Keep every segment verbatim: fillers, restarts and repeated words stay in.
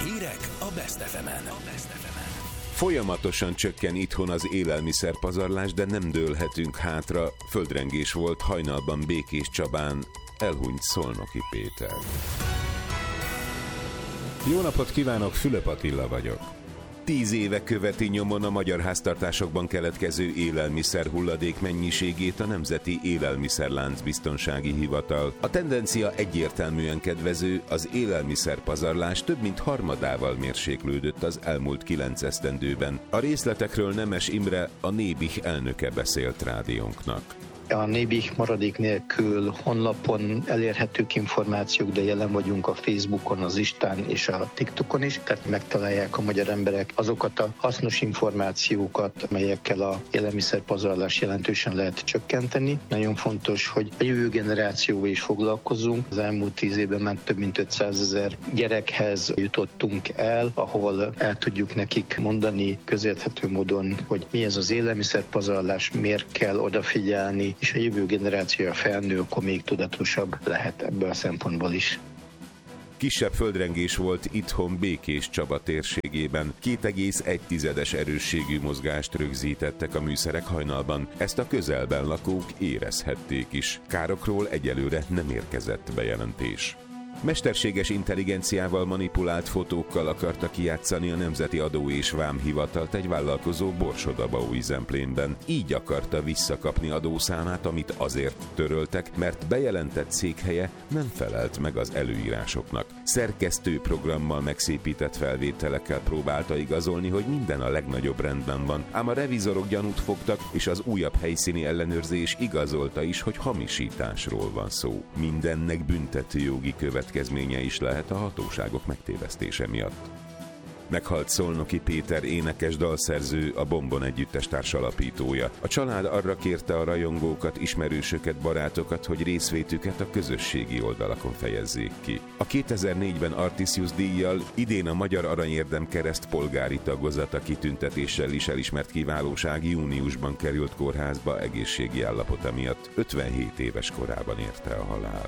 Hírek a Best ef emen. Folyamatosan csökken itthon az élelmiszerpazarlás, de nem dőlhetünk hátra. Földrengés volt hajnalban Békéscsabán, elhunyt Szolnoki Péter. Jó napot kívánok, Fülöp Attila vagyok. Tíz éve követi nyomon a magyar háztartásokban keletkező élelmiszer hulladék mennyiségét a Nemzeti Élelmiszerlánc Biztonsági Hivatal. A tendencia egyértelműen kedvező, az élelmiszerpazarlás több mint harmadával mérséklődött az elmúlt kilenc esztendőben. A részletekről Nemes Imre, a Nébih elnöke beszélt rádiónknak. A Nébih maradék nélkül honlapon elérhetők információk, de jelen vagyunk a Facebookon, az Instán és a TikTokon is, tehát megtalálják a magyar emberek azokat a hasznos információkat, amelyekkel a élelmiszerpazarlás jelentősen lehet csökkenteni. Nagyon fontos, hogy a jövő generációval is foglalkozunk. Az elmúlt tíz évben már több mint ötszázezer gyerekhez jutottunk el, ahol el tudjuk nekik mondani közérthető módon, hogy mi ez az élelmiszerpazarlás, miért kell odafigyelni, és a jövő generációja felnő, akkor még tudatosabb lehet ebből a szempontból is. Kisebb földrengés volt itthon Békéscsaba térségében. két egész egy tizedes erősségű mozgást rögzítettek a műszerek hajnalban. Ezt a közelben lakók érezhették is. Károkról egyelőre nem érkezett bejelentés. Mesterséges intelligenciával manipulált fotókkal akarta kijátszani a Nemzeti Adó és Vámhivatalt egy vállalkozó Borsod-Abaúj-Zemplénben. Így akarta visszakapni adószámát, amit azért töröltek, mert bejelentett székhelye nem felelt meg az előírásoknak. Szerkesztő programmal megszépített felvételekkel próbálta igazolni, hogy minden a legnagyobb rendben van, ám a revizorok gyanút fogtak, és az újabb helyszíni ellenőrzés igazolta is, hogy hamisításról van szó. Mindennek büntetőjogi következménye is lehet a hatóságok megtévesztése miatt. Meghalt Szolnoki Péter énekes dalszerző, a Bombon együttes társalapítója. A család arra kérte a rajongókat, ismerősöket, barátokat, hogy részvétüket a közösségi oldalakon fejezzék ki. A kétezer-négyben Artisius díjjal, idén a Magyar Aranyérdem Kereszt polgári tagozata kitüntetéssel is elismert kiválóság júniusban került kórházba egészségi állapota miatt. ötvenhét éves korában érte a halál.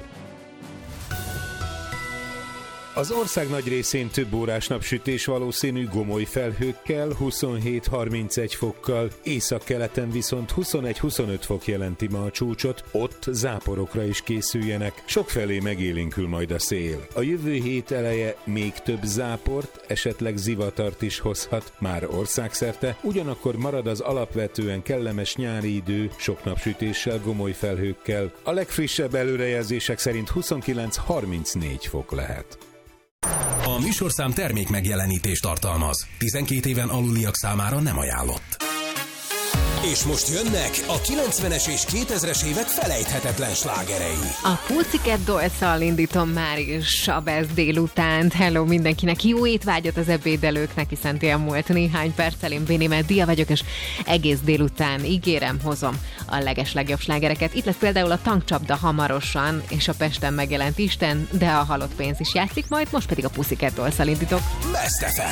Az ország nagy részén több órás napsütés valószínű, gomoly felhőkkel, huszonhét harmincegy fokkal, északkeleten viszont huszonegy-huszonöt fok jelenti ma a csúcsot, ott záporokra is készüljenek, sokfelé megélénkül majd a szél. A jövő hét eleje még több záport, esetleg zivatart is hozhat, már országszerte, ugyanakkor marad az alapvetően kellemes nyári idő, sok napsütéssel, gomoly felhőkkel. A legfrissebb előrejelzések szerint huszonkilenc-harmincnégy fok lehet. A műsorszám termék megjelenítést tartalmaz. tizenkét éven aluliak számára nem ajánlott. És most jönnek a kilencvenes és kétezres évek felejthetetlen slágerei. A Pussycat Dolls-szal indítom már is a Best délutánt. Hello mindenkinek, jó étvágyat az ebédelőknek, hiszen tél múlt néhány perccel. Én Bénémet Dia vagyok, és egész délután ígérem, hozom a legeslegjobb slágereket. Itt lesz például a Tankcsapda hamarosan, és a Pesten megjelent Isten, de a halott pénz is játszik majd, most pedig a Pussycat Dolls-szal indítok. Best ef em.